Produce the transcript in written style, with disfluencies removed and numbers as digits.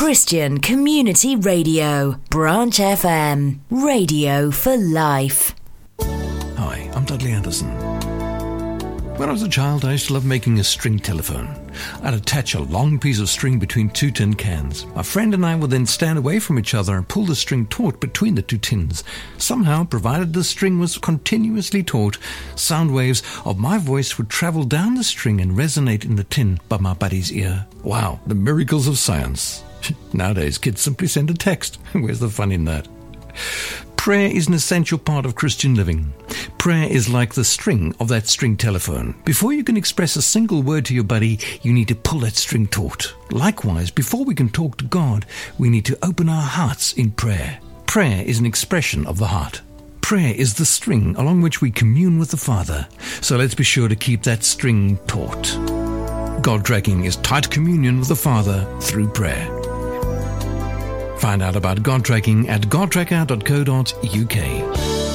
Christian Community Radio, Branch FM, radio for life. Hi, I'm Dudley Anderson. When I was a child, I used to love making a string telephone. I'd attach a long piece of string between two tin cans. My friend and I would then stand away from each other and pull the string taut between the two tins. Somehow, provided the string was continuously taut, sound waves of my voice would travel down the string and resonate in the tin by my buddy's ear. Wow, the miracles of science. Nowadays, kids simply send a text. Where's the fun in that? Prayer is an essential part of Christian living. Prayer is like the string of that string telephone. Before you can express a single word to your buddy, you need to pull that string taut. Likewise, before we can talk to God, we need to open our hearts in prayer. Prayer is an expression of the heart. Prayer is the string along which we commune with the Father. So let's be sure to keep that string taut. God tracking is tight communion with the Father through prayer. Find out about God tracking at godtracker.co.uk.